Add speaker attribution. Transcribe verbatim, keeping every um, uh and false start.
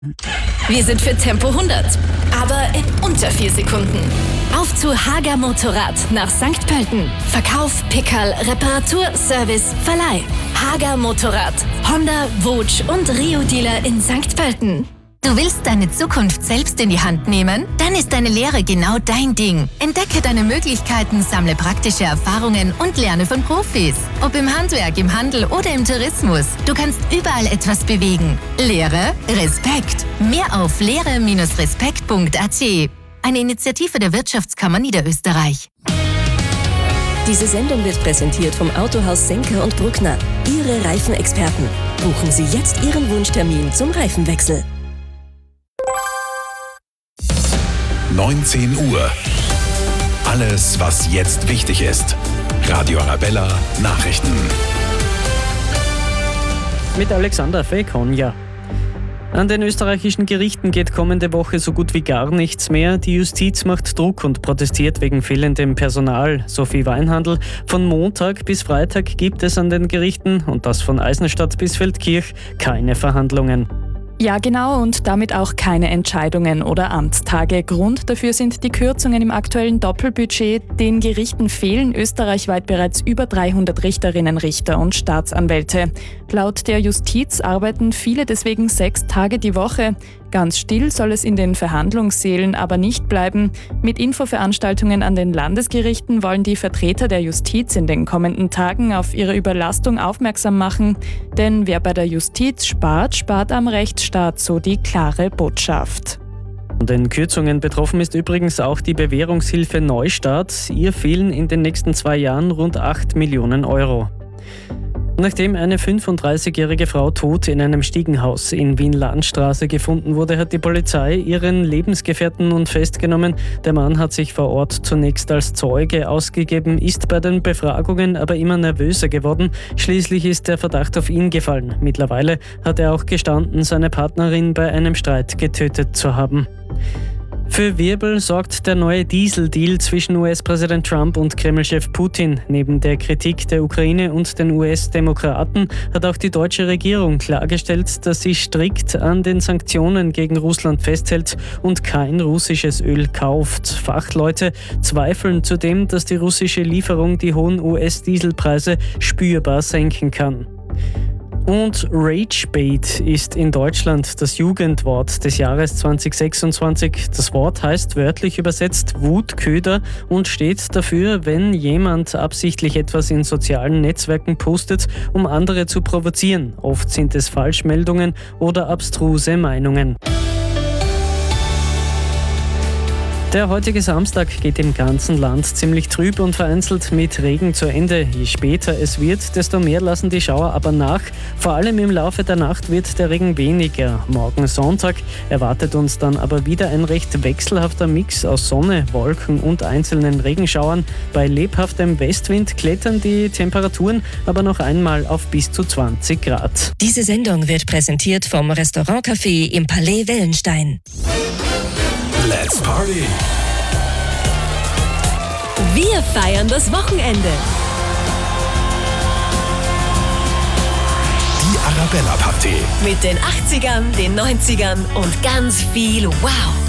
Speaker 1: Wir sind für Tempo hundert, aber in unter vier Sekunden. Auf zu Hager Motorrad nach Sankt Pölten. Verkauf, Pickerl, Reparatur, Service, Verleih. Hager Motorrad, Honda, Wutsch und Rio-Dealer in Sankt Pölten.
Speaker 2: Du willst deine Zukunft selbst in die Hand nehmen? Dann ist eine Lehre genau dein Ding. Entdecke deine Möglichkeiten, sammle praktische Erfahrungen und lerne von Profis. Ob im Handwerk, im Handel oder im Tourismus. Du kannst überall etwas bewegen. Lehre Respekt. Mehr auf lehre Respekt punkt a t. Eine Initiative der Wirtschaftskammer Niederösterreich.
Speaker 3: Diese Sendung wird präsentiert vom Autohaus Senker und Bruckner. Ihre Reifenexperten. Buchen Sie jetzt Ihren Wunschtermin zum Reifenwechsel.
Speaker 4: neunzehn Uhr. Alles, was jetzt wichtig ist. Radio Arabella Nachrichten.
Speaker 5: Mit Alexander Fekonja. An den österreichischen Gerichten geht kommende Woche so gut wie gar nichts mehr. Die Justiz macht Druck und protestiert wegen fehlendem Personal. Sophie Weinhandl, von Montag bis Freitag gibt es an den Gerichten, und das von Eisenstadt bis Feldkirch, keine Verhandlungen.
Speaker 6: Ja, genau, und damit auch keine Entscheidungen oder Amtstage. Grund dafür sind die Kürzungen im aktuellen Doppelbudget. Den Gerichten fehlen österreichweit bereits über dreihundert Richterinnen, Richter und Staatsanwälte. Laut der Justiz arbeiten viele deswegen sechs Tage die Woche. Ganz still soll es in den Verhandlungssälen aber nicht bleiben. Mit Infoveranstaltungen an den Landesgerichten wollen die Vertreter der Justiz in den kommenden Tagen auf ihre Überlastung aufmerksam machen. Denn wer bei der Justiz spart, spart am Rechtsstaat, so die klare Botschaft.
Speaker 5: Von den Kürzungen betroffen ist übrigens auch die Bewährungshilfe Neustart. Ihr fehlen in den nächsten zwei Jahren rund acht Millionen Euro. Nachdem eine fünfunddreißigjährige Frau tot in einem Stiegenhaus in Wien-Landstraße gefunden wurde, hat die Polizei ihren Lebensgefährten nun festgenommen. Der Mann hat sich vor Ort zunächst als Zeuge ausgegeben, ist bei den Befragungen aber immer nervöser geworden. Schließlich ist der Verdacht auf ihn gefallen. Mittlerweile hat er auch gestanden, seine Partnerin bei einem Streit getötet zu haben. Für Wirbel sorgt der neue Dieseldeal zwischen U S-Präsident Trump und Kreml-Chef Putin. Neben der Kritik der Ukraine und den U S-Demokraten hat auch die deutsche Regierung klargestellt, dass sie strikt an den Sanktionen gegen Russland festhält und kein russisches Öl kauft. Fachleute zweifeln zudem, dass die russische Lieferung die hohen U S-Dieselpreise spürbar senken kann. Und Ragebait ist in Deutschland das Jugendwort des Jahres zweitausendsechsundzwanzig. Das Wort heißt wörtlich übersetzt Wutköder und steht dafür, wenn jemand absichtlich etwas in sozialen Netzwerken postet, um andere zu provozieren. Oft sind es Falschmeldungen oder abstruse Meinungen. Der heutige Samstag geht im ganzen Land ziemlich trüb und vereinzelt mit Regen zu Ende. Je später es wird, desto mehr lassen die Schauer aber nach. Vor allem im Laufe der Nacht wird der Regen weniger. Morgen Sonntag erwartet uns dann aber wieder ein recht wechselhafter Mix aus Sonne, Wolken und einzelnen Regenschauern. Bei lebhaftem Westwind klettern die Temperaturen aber noch einmal auf bis zu zwanzig Grad.
Speaker 3: Diese Sendung wird präsentiert vom Restaurant-Café im Palais Wellenstein.
Speaker 4: Let's Party!
Speaker 3: Wir feiern das Wochenende.
Speaker 4: Die Arabella Party.
Speaker 3: Mit den achtzigern, den neunzigern und ganz viel Wow.